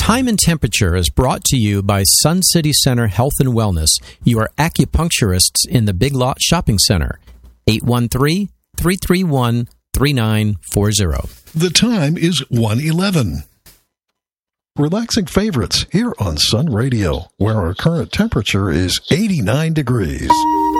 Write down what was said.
Time and Temperature is brought to you by Sun City Center Health and Wellness, your acupuncturists in the Big Lot Shopping Center. 813-331-3940. The time is 1:11. Relaxing favorites here on Sun Radio, where our current temperature is 89 degrees.